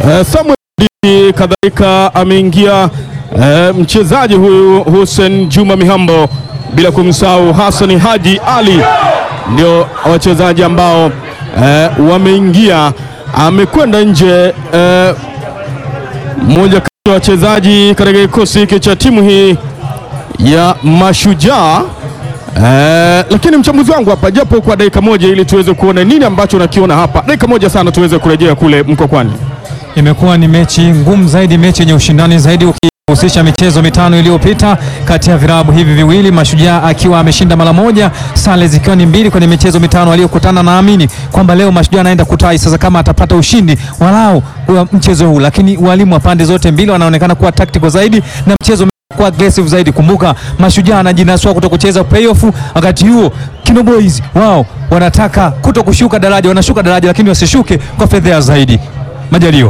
Samuel kadhalika ameingia mchezaji huyu Hussein Juma Mihambo, bila kumsahau Hassan Haji Ali, ndio wachezaji ambao wameingia. Amekwenda nje mmoja kati ya wachezaji katika kikosi hiki cha timu hii ya Mashujaa. Lakini mchambuzi wangu hapa, japo kwa dakika moja, ili tuweze kuona nini ambacho nakiona hapa, dakika moja sana tuweze kurejea kule Mkokwani. Imekuwa ni mechi ngumu zaidi, mechi yenye ushindani zaidi ukihusisha michezo mitano iliyopita kati ya vilabu hivi viwili, Mashujaa akiwa ameshinda mara moja, sare zikiwa ni mbili kwenye michezo mitano aliyokutana. Naamini kwamba leo Mashujaa anaenda kutai sasa kama atapata ushindi walau kwa mchezo huu, lakini walimu wa pande zote mbili wanaonekana kuwa tactical zaidi na mchezo kwa aggressive zaidi. Kumbuka Mashujaa anajinasua kutokucheza playoff, wakati huo Kino Boys wao wanataka kutokushuka daraja, wanashuka daraja lakini wasishuke kwa fedha zaidi. Majaliwa.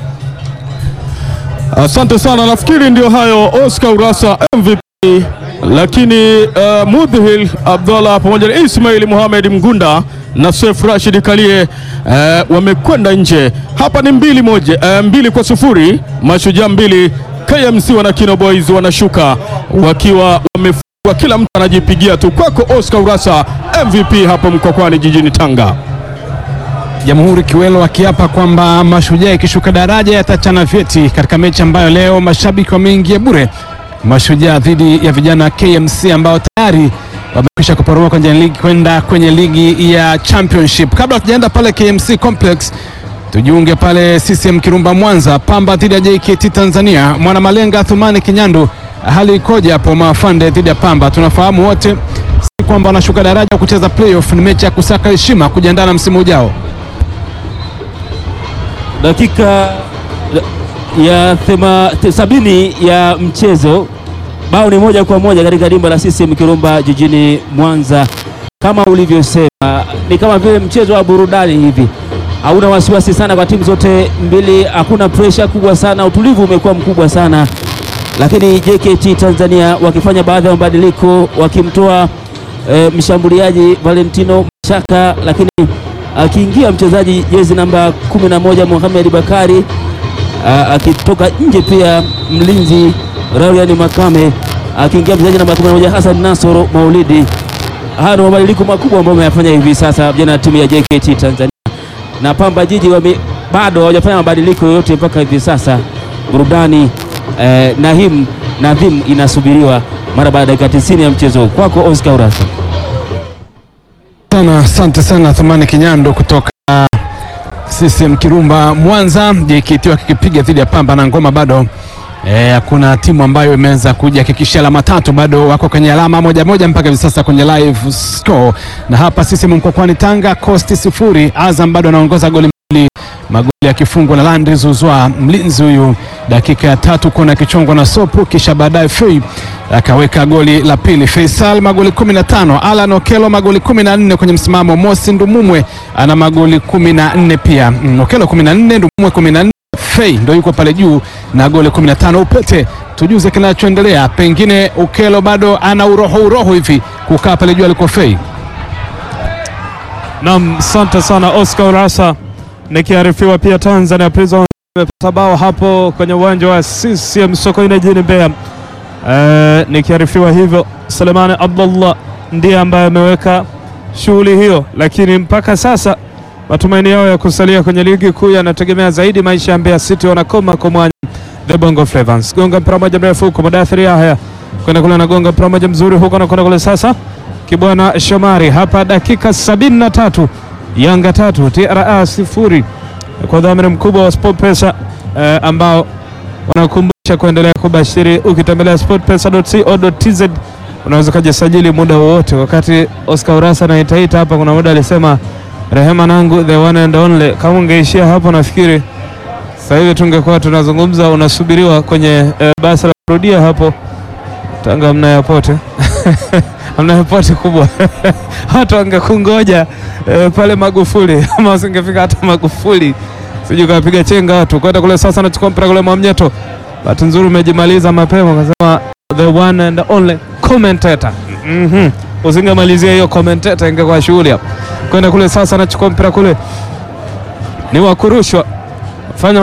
Asante sana, nafikiri ndio hayo Oscar Urasa MVP, lakini Mudhil Abdullah pamoja na Ismail Mohamed Mgunda na Seif Rashid Kalie wamekwenda nje. Hapa ni 2-0, Mashujaa 2, KMC wana Kino Boys wanashuka wakiwa wamefungwa, kila mtu anajipigia tu. Kwako Oscar Urasa MVP hapo Mkokwani jijini Tanga. Jamhuri Kiwelo akiapa kwamba Mashujaa ikishuka daraja yatachana vyeti katika mechi ambayo leo mashabiki wameingia bure. Mashujaa dhidi ya vijana KMC ambao tayari wamekwisha kuporomoka kwenye ligi kwenda kwenye ligi ya Championship. Kabla tujaenda pale KMC Complex, tujiunge pale CCM Kirumba Mwanza, Pamba dhidi ya JKT Tanzania. Mwana Malenga Thumani Kinyandu, hali ikoje hapo Mafande dhidi ya Pamba? Tunafahamu wote si kwamba wanashuka daraja kucheza playoff, ni mechi ya kusaka heshima kujiandaa na msimu ujao. Dakika ya 70 ya mchezo, bao ni 1-1 katika dimba la CCM Kirumba jijini Mwanza. Kama ulivyosema, ni kama vile mchezo wa burudani hivi, hauna wasiwasi sana kwa timu zote mbili, hakuna pressure kubwa sana, utulivu umekuwa mkubwa sana. Lakini JKT Tanzania wakifanya baadhi ya mabadiliko, wakimtoa mshambuliaji Valentino Mashaka, lakini akiingia mchezaji jezi namba 11 Mohamed Bakari, akitoka nje pia mlinzi Ryan Makame, akiingia mchezaji namba 11 Hassan Nasoro Maulidi. Haya mabadiliko makubwa ambayo wameyafanya hivi sasa vijana timu ya JKT Tanzania. Na Pamba Jiji bado hawajafanya mabadiliko yoyote mpaka hivi sasa. Burudani Nadhim inasubiriwa mara baada ya dakika 90 ya mchezo. Kwako Oscar Urasa. Asante sana Thumani Kinyando kutoka CCM Kirumba Mwanza. JKT wakipiga dhidi ya Pamba na ngoma bado hakuna timu ambayo imeweza kujihakikishia alama tatu, bado wako kwenye alama moja mpaka hivi sasa kwenye live score. Na hapa CCM Mkokwani Tanga, Coast 0, Azam bado anaongoza goli mbili, magoli yakifungwa na Landry Zuzwa, mlinzi huyu dakika ya 3 kona kichongwa na Sopu, kisha baadaye Fei akaweka goli la pili. Faisal magoli 15, Alan Okelo magoli 14 kwenye msimamo. Mosi Ndumumwe ana magoli 14 pia. Okelo 14, Ndumumwe 14, Fei ndio yuko pale juu na goli 15. Upete tujuze kinachoendelea, pengine Okelo bado ana uroho hivi kukaa pale juu aliko Fei. Naam, asante sana Oscar Urasa. Nikiarifiwa pia Tanzania Prison imepata bao hapo kwenye uwanja wa CCM Sokoine jijini Mbeya. Nikiarifiwa hivyo, Selemani Abdullah ndiye ambaye ameweka shughuli hiyo, lakini mpaka sasa matumaini yao ya kusalia kwenye ligi kuu yanategemea zaidi maisha ya Mbeya City. Wanakoma kwa mwanya the Bongo Flavors. Gonga mpira moja mrefu kwa Mudathiri haya kwenda kule na gonga mpira moja mzuri huko na kwenda kule sasa Kibwana Shomari. Hapa dakika 73, Yanga 3 TRA 0, kwa dhamira mkubwa wa SportPesa ambao wanakumbusha kuendelea kubashiri. Ukitembelea sportpesa.co.tz unaweza kujisajili muda wowote. Wakati Oscar Urasa anaitaita hapa, kuna muda alisema Rehema Nangu the one and only. Kama ungeishia hapo, nafikiri sasa hivi tungekuwa tunazungumza, unasubiriwa kwenye basi la kurudia hapo Tanga. Mna airport mna airport kubwa hata wangekungoja pale Magufuli ama usingefika hata Magufuli, sije kapiga chenga watu kwenda kule. Sasa anachukua mpira kule Mwamnyeto, bahati nzuri umejimaliza mapema, akasema the one and only commentator. Usingemalizia hiyo commentator ingekuwa shughuli hapo. Kwenda kule sasa anachukua mpira kule, ni wa kurushwa, fanya